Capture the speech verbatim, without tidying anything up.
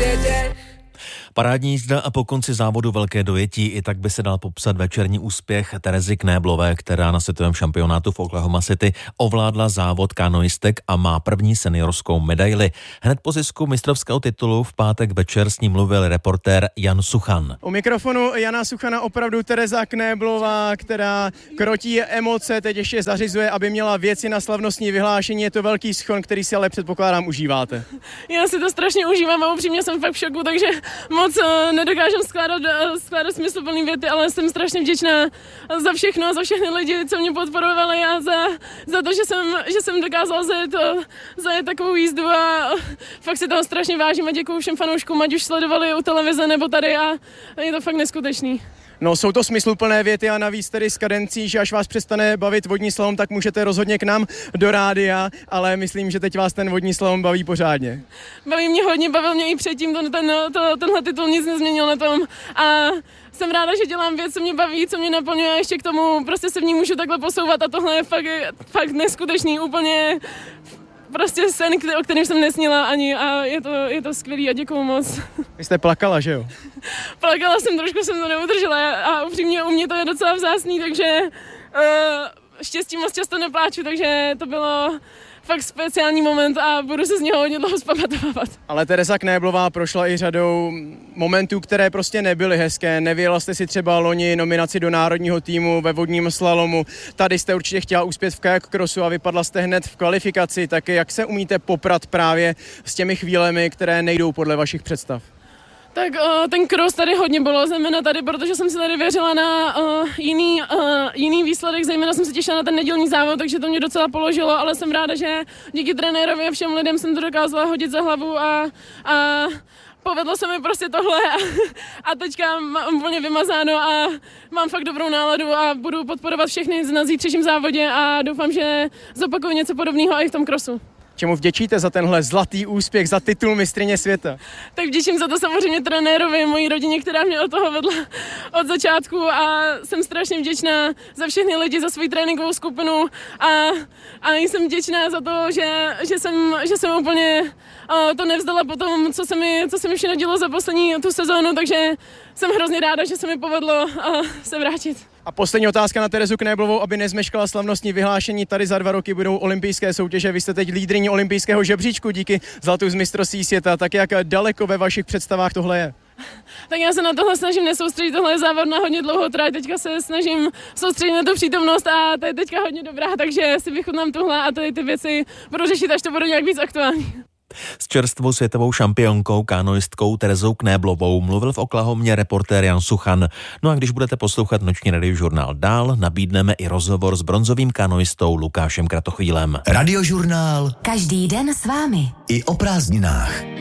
světě. Parádní jízda a po konci závodu velké dojetí, i tak by se dal popsat večerní úspěch Terezy Knéblové, která na světovém šampionátu v Oklahoma City ovládla závod kanoistek a má první seniorskou medaili. Hned po zisku mistrovského titulu v pátek večer s ní mluvil reportér Jan Suchan. U mikrofonu Jana Suchana opravdu Tereza Knéblová, která krotí emoce, teď ještě zařizuje, aby měla věci na slavnostní vyhlášení. Je to velký schon, který si ale předpokládám užíváte. Já si to strašně užívám a upřímně jsem fakt v šoku, takže moc uh, nedokážem skládat, uh, skládat smysluplný věty, ale jsem strašně vděčná za všechno a za všechny lidi, co mě podporovali a za, za to, že jsem, že jsem dokázala zajet, uh, zajet takovou jízdu a uh, fakt si toho strašně vážím a děkuju všem fanouškům, ať už sledovali u televize nebo tady a je to fakt neskutečný. No, jsou to smysluplné věty a navíc tedy s kadencí, že až vás přestane bavit vodní slalom, tak můžete rozhodně k nám do rádia, ale myslím, že teď vás ten vodní slalom baví pořádně. Baví mě hodně, bavil mě i předtím, to, ten, to, tenhle titul nic nezměnil na tom a jsem ráda, že dělám věc, co mě baví, co mě naplňuje a ještě k tomu prostě se v ní můžu takhle posouvat a tohle je fakt, fakt neskutečný, úplně prostě sen, o kterém jsem nesnila ani a je to, je to skvělý a děkuju moc. Vy jste plakala, že jo? Plakala jsem, trošku jsem to neudržela a upřímně u mě to je docela vzácný, takže uh, štěstí moc často nepláču, takže to bylo fakt speciální moment a budu se z něho hodně dlouho zpamatovávat. Ale Tereza Knéblová prošla i řadou momentů, které prostě nebyly hezké. Nevyjela jste si třeba loni nominaci do národního týmu ve vodním slalomu. Tady jste určitě chtěla uspět v kajak crossu a vypadla jste hned v kvalifikaci. Tak jak se umíte poprat právě s těmi chvílemi, které nejdou podle vašich představ? Tak uh, ten cross tady hodně bylo, zejména tady, protože jsem si tady věřila na uh, jiný, uh, jiný výsledek, zejména jsem se těšila na ten nedělní závod, takže to mě docela položilo, ale jsem ráda, že díky trenérovi a všem lidem jsem to dokázala hodit za hlavu a, a povedlo se mi prostě tohle a, a teďka mám úplně vymazáno a mám fakt dobrou náladu a budu podporovat všechny na zítřejším závodě a doufám, že zopakuju něco podobného i v tom crossu. Čemu vděčíte za tenhle zlatý úspěch, za titul mistryně světa? Tak vděčím za to samozřejmě trenérovi, mojí rodině, která mě od toho vedla od začátku a jsem strašně vděčná za všechny lidi, za svou tréninkovou skupinu a, a jsem vděčná za to, že, že, jsem, že jsem úplně uh, to nevzdala po tom, co se mi, co se mi všechno dělo za poslední tu sezónu, takže jsem hrozně ráda, že se mi povedlo uh, se vrátit. A poslední otázka na Terezu Knéblovou, aby nezmeškala slavnostní vyhlášení. Tady za dva roky budou olympijské soutěže. Vy jste teď lídryní olympijského žebříčku díky zlatu z mistrovství světa. Tak jak daleko ve vašich představách tohle je? Tak já se na tohle snažím nesoustředit, tohle je závod na hodně dlouhou trať, teďka se snažím soustředit na tu přítomnost a to je teďka hodně dobrá, takže si vychutnám tohle a tady ty věci budu řešit, až to bude nějak víc aktuální. S čerstvou světovou šampionkou, kanoistkou Terezou Knéblovou mluvil v Oklahomě reportér Jan Suchan. No a když budete poslouchat Noční radiožurnál dál, nabídneme i rozhovor s bronzovým kanoistou Lukášem Kratochvílem. Radiožurnál každý den s vámi. I o prázdninách.